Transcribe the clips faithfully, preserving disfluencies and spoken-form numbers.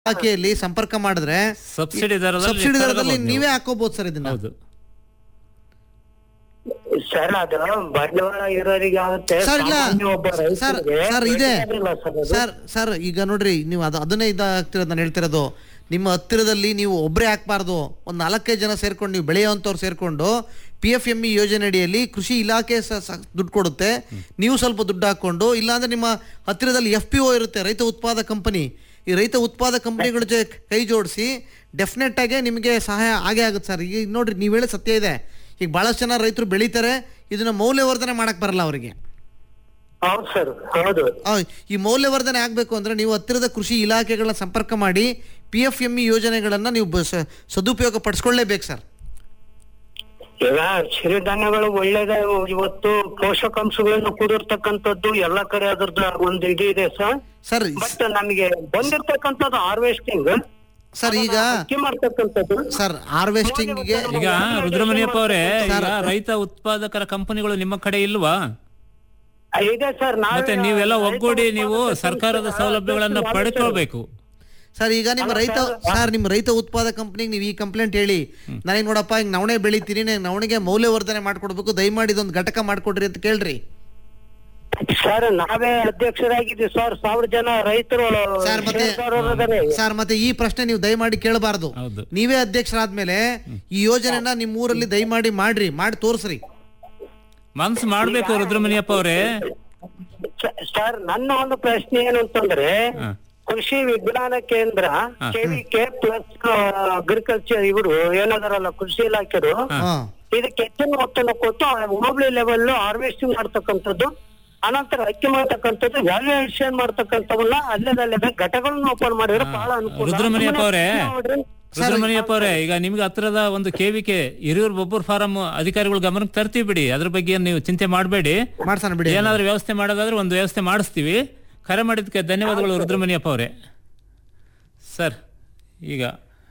ಇಲಾಖೆಯಲ್ಲಿ ಸಂಪರ್ಕ ಮಾಡಿದ್ರೆ ಸಬ್ಸಿಡಿ ದರದಲ್ಲಿ ಸಬ್ಸಿಡಿ ದರದಲ್ಲಿ ತಗೊಳ್ಬೋದು ನೀವೇ ನೀವು. ಹಾಕೋಬಹುದು ಸರ್ ಇದನ್ನ. ಹೌದು ಸರ್ ಅದು ಬಂಡವಾಳ ಇರೋರಿಗೆ ಆಗುತ್ತೆ. ಸರ್ ಇಲ್ಲ ಸಾಮಾನ್ಯ ಒಬ್ಬ ಸರ್ ರೈತರಿಗೆ ಸರ್ ಇದೆ ಬೇಕಾಗಿಲ್ಲ ಸರ್ ಅದು. ಸರ್ ಸರ್ ಈಗ ನೋಡ್ರಿ ನೀವು ಅದು ಅದನ್ನೇ ಇದಾಗ್ತಿರೋದು ನಾನು ಹೇಳ್ತಿರೋದು. ನಿಮ್ಮ ಹತ್ತಿರದಲ್ಲಿ ನೀವು ಒಬ್ಬರೇ ಹಾಕ್ಬಾರ್ದು, ಒಂದು ನಾಲ್ಕೈದು ಜನ ಸೇರ್ಕೊಂಡು ನೀವು ಬೆಳೆಯುವಂಥವ್ರು ಸೇರ್ಕೊಂಡು ಪಿ ಎಫ್ ಎಮ್ ಇ ಯೋಜನೆ ಅಡಿಯಲ್ಲಿ ಕೃಷಿ ಇಲಾಖೆ ದುಡ್ಡು ಕೊಡುತ್ತೆ, ನೀವು ಸ್ವಲ್ಪ ದುಡ್ಡು ಹಾಕೊಂಡು, ಇಲ್ಲಾಂದ್ರೆ ನಿಮ್ಮ ಹತ್ತಿರದಲ್ಲಿ ಎಫ್ ಪಿ ಒ ಇರುತ್ತೆ, ರೈತ ಉತ್ಪಾದಕ ಕಂಪನಿ. ಈ ರೈತ ಉತ್ಪಾದಕ ಕಂಪನಿಗಳ ಜೊತೆ ಕೈ ಜೋಡಿಸಿ ಡೆಫಿನೆಟ್ ಆಗಿ ನಿಮಗೆ ಸಹಾಯ ಆಗೇ ಆಗುತ್ತೆ ಸರ್. ಈಗ ನೋಡ್ರಿ ನೀವು ಹೇಳಿ ಸತ್ಯ ಇದೆ. ಈಗ ಭಾಳಷ್ಟು ಜನ ರೈತರು ಬೆಳೀತಾರೆ, ಇದನ್ನ ಮೌಲ್ಯವರ್ಧನೆ ಮಾಡಕ್ ಬರಲ್ಲ ಅವರಿಗೆ. ಹೌದು ಸರ್, ಹೌದು. ಈ ಮೌಲ್ಯವರ್ಧನೆ ಆಗಬೇಕು ಅಂದ್ರೆ ನೀವು ಹತ್ತಿರದ ಕೃಷಿ ಇಲಾಖೆಗಳನ್ನ ಸಂಪರ್ಕ ಮಾಡಿ ಪಿ ಎಫ್ ಎಂ ಇ ಯೋಜನೆಗಳನ್ನ ನೀವು ಬ- ಸದುಪಯೋಗ ಪಡಿಸ್ಕೊಳ್ಳೇಬೇಕು ಸರ್. ಈಗ ಸಿರಿಧಾನ್ಯಗಳು ಒಳ್ಳೇದ, ಇವತ್ತು ಪೋಷಕಾಂಶಗಳನ್ನು ಕೂಡಿರ್ತಕ್ಕಂಥದ್ದು ಎಲ್ಲ ಕಡೆ ಅದ್ರದ್ದು ಒಂದು ಇದು ಇದೆ ಸರ್. ಸರ್ ಬಟ್ ನಮಗೆ ಬಂದಿರ್ತಕ್ಕಂಥದ್ದು ಹಾರ್ವೆಸ್ಟಿಂಗ್ ಸರ್ ಈಗ ಅಕ್ಕಿ ಮಾಡ್ತಕ್ಕಂಥದ್ದು ಸರ್ ಹಾರ್ವೆಸ್ಟಿಂಗ್ಗೆ ಈಗ ರುದ್ರಮುನಿಯಪ್ಪ ಅವರೇ, ಈಗ ರೈತ ಉತ್ಪಾದಕರ ಕಂಪನಿಗಳು ನಿಮ್ಮ ಕಡೆ ಇಲ್ವಾ? ಇದೆ ಸರ್. ಮತ್ತೆ ನೀವೆಲ್ಲ ಒಗ್ಗೂಡಿ ನೀವು ಸರ್ಕಾರದ ಸೌಲಭ್ಯಗಳನ್ನ ಪಡ್ಕೊಳ್ಬೇಕು. ಸರ್ ಈಗ ನಿಮ್ಮ ರೈತ ಸರ್ ನಿಮ್ಮ ರೈತ ಉತ್ಪಾದಕ ಕಂಪ್ನಿಗೆ ನೀವು ಈ ಕಂಪ್ಲೇಂಟ್ ಹೇಳಿ, ನನಗೆ ನೋಡಪ್ಪ ಹಿಂಗೆ ನವಣೆ ಬೆಳಿತೀನಿ, ನಾನು ನವಣಿಗೆ ಮೌಲ್ಯವರ್ಧನೆ ಮಾಡ್ಕೊಡ್ಬೇಕು, ದಯಮಾಡಿ ಇದೊಂದು ಘಟಕ ಮಾಡ್ಕೊಡ್ರಿ ಅಂತ ಕೇಳ್ರಿ. ಸರ್ ನಾವೇ ಅಧ್ಯಕ್ಷರಾಗಿದ್ದೀವಿ ಸರ್. ಸಾವಿರ ಜನ ರೈತರು ಸರ್ ಮತ್ತೆ ಸರ್ ಮತ್ತೆ ಈ ಪ್ರಶ್ನೆ ನೀವು ದಯಮಾಡಿ ಕೇಳಬಾರ್ದು. ಹೌದು. ನೀವೇ ಅಧ್ಯಕ್ಷರಾದ್ಮೇಲೆ ಈ ಯೋಜನೆನ ನಿಮ್ಮ ಊರಲ್ಲಿ ದಯಮಾಡಿ ಮಾಡ್ರಿ, ಮಾಡಿ ತೋರಿಸ್ರಿ. ಮನ್ಸು ಮಾಡ್ಬೇಕು ರುದ್ರಮುನಿಯಪ್ಪ ಅವರೇ. ಸರ್ ನನ್ನ ಒಂದು ಪ್ರಶ್ನೆ ಏನು ಅಂತಂದ್ರೆ, ಕೃಷಿ ವಿಜ್ಞಾನ ಕೇಂದ್ರ ಕೆವಿಕೆ ಪ್ಲಸ್ ಅಗ್ರಿಕಲ್ಚರ್ ಇವರು ಏನದಾರಲ್ಲ ಕೃಷಿ ಇಲಾಖೆರು ಹಾ ಇದಕ್ಕೆ ಹೆಚ್ಚಿನ ಒತ್ತನ್ನು ಕೊಟ್ಟು ಹೋಬಳಿ ಲೆವೆಲ್ ಹಾರ್ವೆಸ್ಟಿಂಗ್ ಮಾಡ್ತಕ್ಕಂಥದ್ದು, ಅನಂತರ ಅಕ್ಕಿ ಮಾಡ್ತಕ್ಕಂಥದ್ದು, ವ್ಯಾಲ್ಯೂಯೇಷನ್ ಮಾಡ್ತಕ್ಕಂಥವನ್ನ ಅಲ್ಲದಲ್ಲೇ ಘಟಕಗಳನ್ನ ಓಪನ್ ಮಾಡಿದ್ರೆ ಬಹಳ ಅನುಕೂಲ. ರುದ್ರಮುನಿಯಪ್ಪ ಅವರೇ ರುದ್ರಮುನಿಯಪ್ಪ ಅವರೇ ಈಗ ನಿಮ್ಗೆ ಹತ್ತಿರದ ಒಂದು ಕೆವಿಕೆ ಹಿರಿಯೂರು ಬೊಬ್ಬರ್ ಫಾರಂ ಅಧಿಕಾರಿಗಳ ಗಮನಕ್ಕೆ ತರ್ತೀವಿ ಬಿಡಿ. ಅದ್ರ ಬಗ್ಗೆ ನೀವು ಚಿಂತೆ ಮಾಡಬೇಡಿ, ಮಾಡ್ತಾನೆ ಬಿಡಿ. ಏನಾದ್ರೂ ವ್ಯವಸ್ಥೆ ಮಾಡೋದಾದ್ರೆ ಒಂದು ವ್ಯವಸ್ಥೆ ಮಾಡಿಸ್ತೀವಿ. ಕರೆ ಮಾಡಿದ್ದಕ್ಕೆ ಧನ್ಯವಾದಗಳು ರುದ್ರಮುನಿಯಪ್ಪ ಅವರೇ. ಸರ್ ಈಗ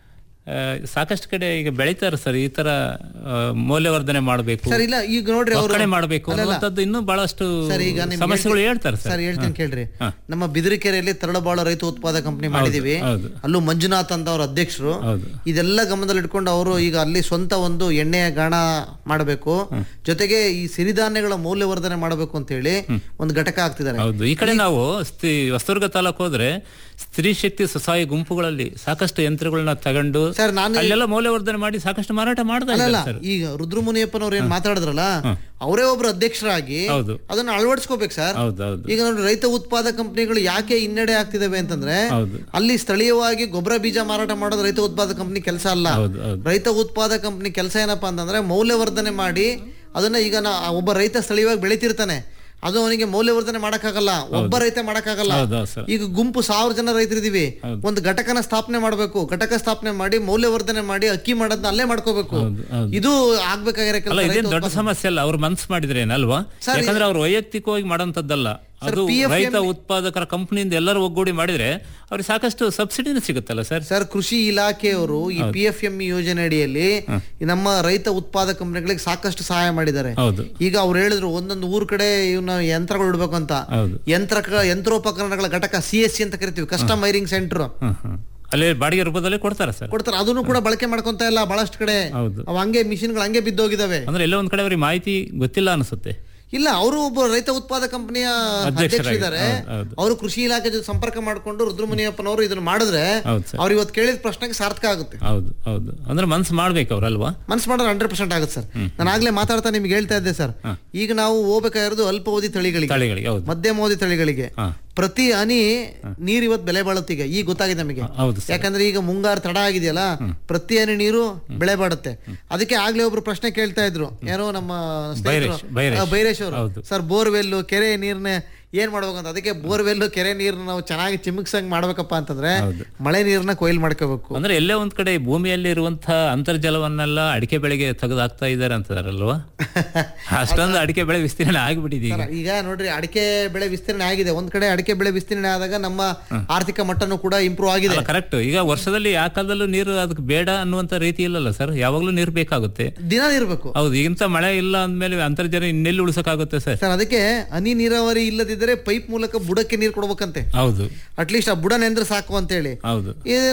ಆ, ಸಾಕಷ್ಟು ಕಡೆ ಈಗ ಬೆಳೀತಾರೆ ಸರ್ ಈ ತರ ಆ, ಮೌಲ್ಯವರ್ಧನೆ ಮಾಡಬೇಕು, ಸರ್ ಇಲ್ಲ ಈಗ ನೋಡ್ರಿ ಅವರು ಒಕ್ಕಣೆ ಮಾಡಬೇಕು ಅನ್ನುವಂಥದ್ದು ಇನ್ನೂ ಬಹಳಷ್ಟು ಸರ್ ಈಗ ನಿಮ್ಗೆ ಸಮಸ್ಯೆಗಳು ಹೇಳ್ತಾರೆ ಸರ್. ಸರ್ ಹೇಳ್ತೀನಿ ಕೇಳ್ರಿ. ಹಾ. ನಮ್ಮ ಬಿದಿರಿಕೆರೆಯಲ್ಲಿ ತರಳಬಾಳು ರೈತ ಉತ್ಪಾದಕ ಕಂಪನಿ ಮಾಡಿದೀವಿ. ಹೌದು. ಅಲ್ಲೂ ಮಂಜುನಾಥ್ ಅಂತ ಅವ್ರ ಅಧ್ಯಕ್ಷರು. ಹೌದು. ಇದೆಲ್ಲ ಗಮನದಲ್ಲಿ ಇಟ್ಕೊಂಡು ಅವರು ಈಗ ಅಲ್ಲಿ ಸ್ವಂತ ಒಂದು ಎಣ್ಣೆಯ ಗಾಣ ಮಾಡಬೇಕು, ಜೊತೆಗೆ ಈ ಸಿರಿಧಾನ್ಯಗಳ ಮೌಲ್ಯವರ್ಧನೆ ಮಾಡಬೇಕು ಅಂತ ಹೇಳಿ ಒಂದು ಘಟಕ ಆಗ್ತಿದ್ದಾರೆ. ಹೌದು. ಈ ಕಡೆ ನಾವು ಸ್ತ್ರೀ ಹೊಸದುರ್ಗ ತಾಲೂಕು ಹೋದ್ರೆ ಸ್ತ್ರೀ ಶಕ್ತಿ ಸ್ವಸಹಾಯ ಗುಂಪುಗಳಲ್ಲಿ ಸಾಕಷ್ಟು ಯಂತ್ರಗಳನ್ನ ತಗೊಂಡು ಸರ್ ನಾನು ಅಲ್ಲೆಲ್ಲ ಮೌಲ್ಯವರ್ಧನೆ ಮಾಡಿ ಸಾಕಷ್ಟು ಮಾರಾಟ ಮಾಡ್ತಾ ಅಲ್ಲ ಇದ್ದಾರೆ ಸರ್. ಈಗ ರುದ್ರಮುನಿಯಪ್ಪನವ್ರು ಏನ್ ಮಾತಾಡಿದ್ರಲ್ಲ, ಅವರೇ ಒಬ್ರು ಅಧ್ಯಕ್ಷರಾಗಿ ಹೌದು. ಅದನ್ನ ಅಳವಡಿಸ್ಕೋಬೇಕು ಸರ್. ಹೌದು ಹೌದು ಈಗ ನೋಡಿ ರೈತ ಉತ್ಪಾದಕ ಕಂಪನಿಗಳು ಯಾಕೆ ಹಿನ್ನಡೆ ಆಗ್ತಿದಾವೆ ಅಂತಂದ್ರೆ, ಹೌದು. ಅಲ್ಲಿ ಸ್ಥಳೀಯವಾಗಿ ಗೊಬ್ಬರ ಬೀಜ ಮಾರಾಟ ಮಾಡೋದು ರೈತ ಉತ್ಪಾದಕ ಕಂಪನಿ ಕೆಲಸ ಅಲ್ಲ. ಹೌದು, ಹೌದು. ರೈತ ಉತ್ಪಾದಕ ಕಂಪನಿ ಕೆಲಸ ಏನಪ್ಪಾ ಅಂತಂದ್ರೆ ಮೌಲ್ಯವರ್ಧನೆ ಮಾಡಿ ಅದನ್ನ ಈಗ ನಾ ಒಬ್ಬ ರೈತ ಸ್ಥಳೀಯವಾಗಿ ಬೆಳಿತಿರ್ತಾನೆ, ಅದು ಅವನಿಗೆ ಮೌಲ್ಯವರ್ಧನೆ ಮಾಡಕ್ಕಾಗಲ್ಲ, ಒಬ್ಬ ರೈತ ಮಾಡಕ್ಕಾಗಲ್ಲ. ಹೌದು, ಹೌದು ಸರ್. ಈಗ ಗುಂಪು ಸಾವಿರ ಜನ ರೈತರಿದೀವಿ, ಒಂದು ಘಟಕನ ಸ್ಥಾಪನೆ ಮಾಡಬೇಕು, ಘಟಕ ಸ್ಥಾಪನೆ ಮಾಡಿ ಮೌಲ್ಯವರ್ಧನೆ ಮಾಡಿ ಅಕ್ಕಿ ಮಾಡೋದನ್ನ ಅಲ್ಲೇ ಮಾಡ್ಕೋಬೇಕು. ಹೌದು, ಹೌದು. ಇದು ಆಗ್ಬೇಕಾಗಿರೋ ಅಲ್ಲ ಕೆಲಸ. ಇದೇನು ದೊಡ್ಡ ಸಮಸ್ಯೆ ಅಲ್ಲ, ಅವ್ರು ಮನ್ಸು ಮಾಡಿದ್ರೆ ಏನಲ್ವಾ? ಸರ್, ಯಾಕಂದ್ರೆ ಅವ್ರು ವೈಯಕ್ತಿಕವಾಗಿ ಮಾಡೋಂಥದ್ದಲ್ಲ, ಅದು ಪಿ ಎಫ್ ಎಂ ರೈತ ಉತ್ಪಾದಕರ ಕಂಪನಿಯಿಂದ ಎಲ್ಲರೂ ಒಗ್ಗೂಡಿ ಮಾಡಿದ್ರೆ ಅವ್ರಿಗೆ ಸಾಕಷ್ಟು ಸಬ್ಸಿಡಿನೂ ಸಿಗುತ್ತಲ್ಲ ಸರ್. ಸರ್ ಕೃಷಿ ಇಲಾಖೆಯವರು ಈ ಪಿ ಎಫ್ ಎಂ ಇ ಯೋಜನೆ ಅಡಿಯಲ್ಲಿ ಈ ನಮ್ಮ ರೈತ ಉತ್ಪಾದಕ ಕಂಪನಿಗಳಿಗೆ ಸಾಕಷ್ಟು ಸಹಾಯ ಮಾಡಿದ್ದಾರೆ. ಹೌದು. ಈಗ ಅವ್ರು ಹೇಳಿದ್ರು ಒಂದೊಂದು ಊರ್ ಕಡೆ ಇವನ್ನ ಯಂತ್ರಗಳು ಇಡ್ಬೇಕು ಅಂತ. ಹೌದು. ಯಂತ್ರ ಯಂತ್ರೋಪಕರಣಗಳ ಘಟಕ ಸಿ ಎಸ್ ಸಿ ಅಂತ ಕರಿತೀವಿ, ಕಸ್ಟಮ್ ವೈರಿಂಗ್ ಸೆಂಟರ್ ಹ್ಮ್ ಹ್ಮ್ ಅಲ್ಲಿ ಬಾಡಿಗೆ ರೂಪದಲ್ಲಿ ಕೊಡ್ತಾರೆ ಸರ್. ಕೊಡ್ತಾರೆ. ಅದನ್ನು ಕೂಡ ಬಳಕೆ ಮಾಡ್ಕೊಂತ ಇಲ್ಲ ಬಹಳಷ್ಟು ಕಡೆ. ಹೌದು. ಅವ್ ಹಂಗೆ ಮಿಷಿನ್ಗಳು ಹಂಗೆ ಬಿದ್ದೋಗಿದಾವೆ. ಅಂದ್ರೆ ಎಲ್ಲ ಒಂದ್ ಕಡೆ ಅವ್ರಿಗೆ ಮಾಹಿತಿ ಗೊತ್ತಿಲ್ಲ ಅನಿಸುತ್ತೆ. ಇಲ್ಲ ಅವರು ಒಬ್ಬ ರೈತ ಉತ್ಪಾದಕ ಕಂಪನಿಯ ಅಧ್ಯಕ್ಷರಿದ್ದಾರೆ. ಹೌದು. ಅವರು ಕೃಷಿ ಇಲಾಖೆ ಜೊತೆ ಸಂಪರ್ಕ ಮಾಡಿಕೊಂಡು ರುದ್ರಮುನಿಯಪ್ಪನವರು ಇದನ್ನ ಮಾಡಿದ್ರೆ ಹೌದು ಸರ್. ಅವ್ರು ಇವತ್ತು ಕೇಳಿದ ಪ್ರಶ್ನೆಗೆ ಸಾರ್ಥಕ ಆಗುತ್ತೆ. ಹೌದು ಹೌದು ಅಂದ್ರೆ ಮನ್ಸು ಮಾಡ್ಬೇಕು ಅವ್ರಲ್ವಾ? ಮನ್ಸು ಮಾಡಿದ್ರೆ ಹಂಡ್ರೆಡ್ ಪರ್ಸೆಂಟ್ ಆಗುತ್ತೆ ಸರ್. ನಾನು ಆಗ್ಲೇ ಮಾತಾಡ್ತಾ ನಿಮ್ಗೆ ಹೇಳ್ತಾ ಇದ್ದೆ ಸರ್, ಈಗ ನಾವು ಹೋಗ್ಬೇಕಾಗಿರೋದು ಅಲ್ಪಾವಧಿ ತಳಿಗಳಿಗೆ, ತಳಿಗಳಿಗೆ. ಹೌದು. ಮಧ್ಯಮಾವಧಿ ತಳಿಗಳಿಗೆ. ಹಾ. ಪ್ರತಿ ಹನಿ ನೀರ್ ಇವತ್ತು ಬೆಲೆ ಬಾಳುತ್ತೆ. ಈಗ ಈಗ ಗೊತ್ತಾಗಿದೆ ನಮಗೆ, ಹೌದು ಸರ್. ಯಾಕಂದ್ರೆ ಈಗ ಮುಂಗಾರು ತಡ ಆಗಿದೆಯಲ್ಲ, ಪ್ರತಿ ಹನಿ ನೀರು ಬೆಳೆ ಬಾಡುತ್ತೆ. ಅದಕ್ಕೆ ಆಗ್ಲೇ ಒಬ್ರು ಪ್ರಶ್ನೆ ಕೇಳ್ತಾ ಇದ್ರು, ಯಾರೋ ನಮ್ಮ ಸ್ನೇಹಿತರು, ಬೈರೇಶ್- ಬೈರೇಶ್. ಆ, ಬೈರೇಶ್ ಅವರು, ಹೌದು. ಸರ್ ಬೋರ್ವೆಲ್ ಕೆರೆ ನೀರ್ನ ಏನ್ ಮಾಡ್ಬೇಕಂತ. ಅದಕ್ಕೆ ಬೋರ್ವೆಲ್ ಕೆರೆ ನೀರ್ನ ನಾವು ಚೆನ್ನಾಗಿ ಚಿಮುಕ್ಸಂಗ್ ಮಾಡ್ಬೇಕಪ್ಪ ಅಂತಂದ್ರೆ ಹೌದು. ಮಳೆ ನೀರ್ನ ಕೊಯ್ಲು ಮಾಡ್ಕೋಬೇಕು. ಅಂದ್ರೆ ಎಲ್ಲೇ ಒಂದ್ ಕಡೆ ಭೂಮಿಯಲ್ಲಿ ಇರುವಂತಹ ಅಂತರ್ಜಲವನ್ನೆಲ್ಲ ಅಡಿಕೆ ಬೆಳೆಗೆ ತೆಗೆದು ಹಾಕ್ತಾ ಇದ್ದಾರೆ ಅಂತಾರಲ್ವಾ? ಅಷ್ಟೊಂದು ಅಡಿಕೆ ಬೆಳೆ ವಿಸ್ತೀರ್ಣ ಆಗಿಬಿಟ್ಟಿದೆ ಈಗ. ಈಗ ನೋಡ್ರಿ, ಅಡಿಕೆ ಬೆಳೆ ವಿಸ್ತರಣೆ ಆಗಿದೆ. ಒಂದ್ ಕಡೆ ಅಡಿಕೆ ಬೆಳೆ ವಿಸ್ತರಣೆ ಆದಾಗ ನಮ್ಮ ಆರ್ಥಿಕ ಮಟ್ಟನೂ ಕೂಡ ಇಂಪ್ರೂವ್ ಆಗಿದೆ. ಕರೆಕ್ಟ್. ಈಗ ವರ್ಷದಲ್ಲಿ ಯಾವ ಕಾಲದಲ್ಲೂ ನೀರು ಅದಕ್ಕೆ ಬೇಡ ಅನ್ನುವಂತ ರೀತಿ ಇಲ್ಲಲ್ಲ ಸರ್, ಯಾವಾಗ್ಲೂ ನೀರು ಬೇಕಾಗುತ್ತೆ, ದಿನ ಇರ್ಬೇಕು. ಹೌದು. ಈಗಿಂತ ಮಳೆ ಇಲ್ಲ ಅಂದ್ಮೇಲೆ ಅಂತರ್ಜಲ ಇನ್ನೆಲ್ಲಿ ಉಳಿಸಕ್ಕಾಗುತ್ತೆ ಸರ್? ಸರ್ ಅದಕ್ಕೆ ಹನಿ ನೀರಾವರಿ ಇಲ್ಲದಿದ್ದ ಹೇಳಿದರೆ ಪೈಪ್ ಮೂಲಕ ಬುಡಕ್ಕೆ ನೀರು ಕೊಡ್ಬೇಕಂತೆ. ಹೌದು, ಅಟ್ಲೀಸ್ಟ್ ಆ ಬುಡ ನೆಂದ್ರೆ ಸಾಕು ಅಂತ ಹೇಳಿ. ಹೌದು.